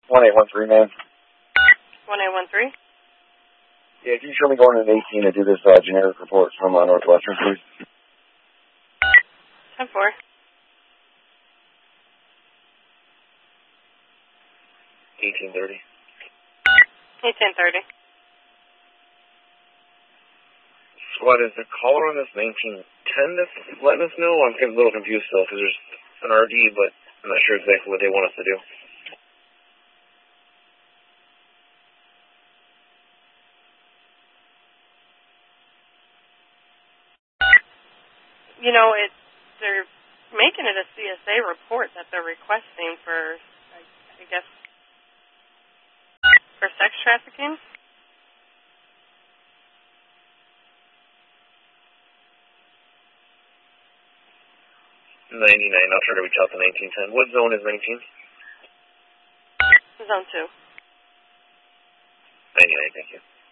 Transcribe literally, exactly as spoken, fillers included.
one eight one three, man. one eight one three? Yeah, can you show me going to an eighteen to do this uh, generic report from uh, Northwestern, please? ten four. eighteen thirty. eighteen thirty. What is the caller on this nineteen ten that's letting us know? I'm getting a little confused still because there's an R D, but I'm not sure exactly what they want us to do. You know, it, they're making it a C S A report that they're requesting for, I, I guess, for sex trafficking. ninety-nine, I'll try to reach out to nineteen ten. What zone is nineteen? Zone two. ninety-nine, thank you.